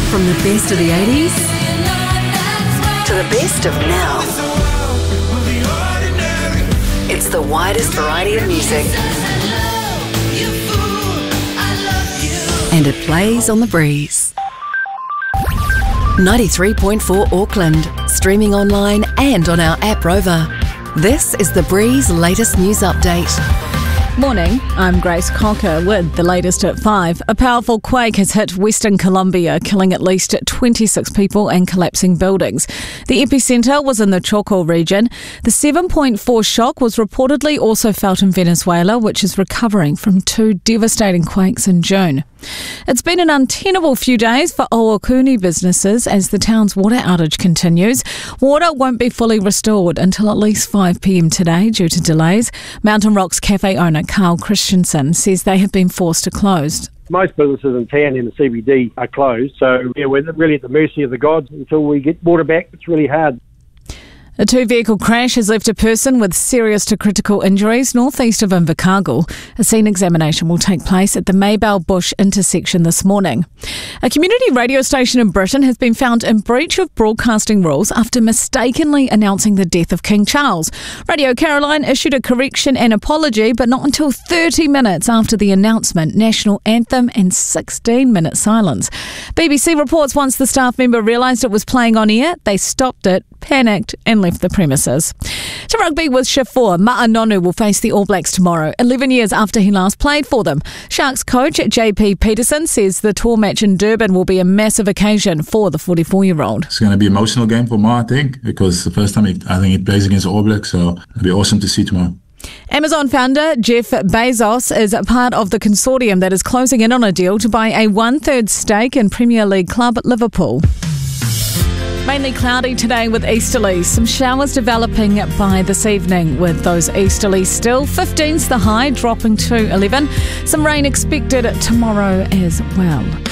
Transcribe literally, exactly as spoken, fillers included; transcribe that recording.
From the best of the eighties to the best of now. It's the widest variety of music. And it plays on the breeze. ninety-three point four Auckland, streaming online and on our app Rover. This is The Breeze latest news update. Morning, I'm Grace Cocker with the latest at five. A powerful quake has hit Western Colombia, killing at least twenty-six people and collapsing buildings. The epicentre was in the Choco region. The seven point four shock was reportedly also felt in Venezuela, which is recovering from two devastating quakes in June. It's been an untenable few days for Ohakune businesses as the town's water outage continues. Water won't be fully restored until at least five p.m. today due to delays. Mountain Rocks cafe owner Carl Christensen says they have been forced to close. Most businesses in town in the C B D are closed, so yeah, we're really at the mercy of the gods until we get water back. It's really hard. A two-vehicle crash has left a person with serious to critical injuries northeast of Invercargill. A scene examination will take place at the Maybell Bush intersection this morning. A community radio station in Britain has been found in breach of broadcasting rules after mistakenly announcing the death of King Charles. Radio Caroline issued a correction and apology, but not until thirty minutes after the announcement, national anthem and sixteen-minute silence. B B C reports once the staff member realised it was playing on air, they stopped it, panicked and left the premises. To rugby with Shifor, Ma'anonu will face the All Blacks tomorrow, eleven years after he last played for them. Sharks coach J P Peterson says the tour match in Durban will be a massive occasion for the forty-four-year-old. It's going to be an emotional game for Ma, I think, because it's the first time he, I think he plays against the All Blacks, so it'll be awesome to see tomorrow. Amazon founder Jeff Bezos is a part of the consortium that is closing in on a deal to buy a one-third stake in Premier League club Liverpool. Mainly cloudy today with easterlies. Some showers developing by this evening with those easterlies still. fifteen's the high, dropping to eleven. Some rain expected tomorrow as well.